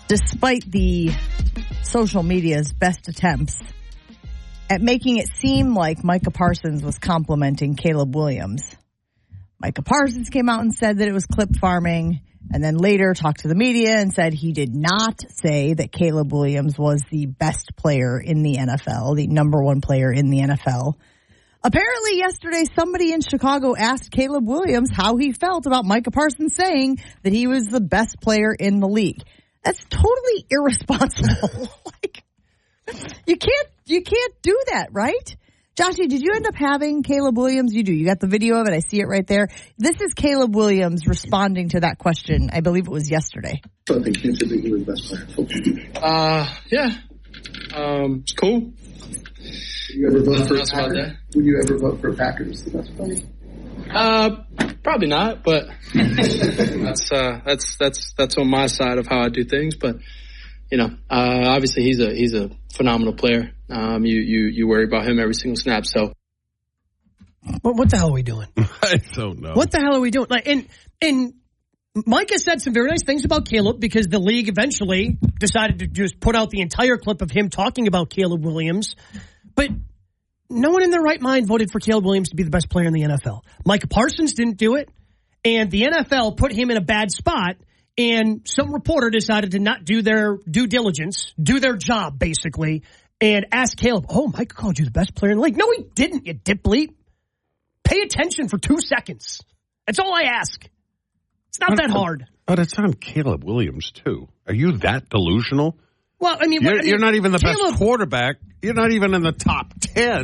Despite the social media's best attempts at making it seem like Micah Parsons was complimenting Caleb Williams, Micah Parsons came out and said that it was clip farming, and then later talked to the media and said he did not say that Caleb Williams was the best player in the NFL, the number one player in the NFL. Apparently yesterday somebody in Chicago asked Caleb Williams how he felt about Micah Parsons saying that he was the best player in the league. That's totally irresponsible. You can't do that, right? Joshy, did you end up having Caleb Williams? You do. You got the video of it. I see it right there. This is Caleb Williams responding to that question. I believe it was yesterday. So I think he was the best player in football. Yeah. It's cool. You ever vote for Packers? Would you ever vote for Packers the best player? Probably not, but that's on my side of how I do things. But obviously he's a phenomenal player. You worry about him every single snap. So, what the hell are we doing? I don't know. What the hell are we doing? And Micah said some very nice things about Caleb because the league eventually decided to just put out the entire clip of him talking about Caleb Williams. But no one in their right mind voted for Caleb Williams to be the best player in the NFL. Micah Parsons didn't do it, and the NFL put him in a bad spot, and some reporter decided to not do their due diligence, do their job, basically, and ask Caleb, Micah called you the best player in the league. No, he didn't, you dipleet. Pay attention for 2 seconds. That's all I ask. It's not that hard. But it's on Caleb Williams, too. Are you that delusional? Well, you're not even the best quarterback. You're not even in the top 10.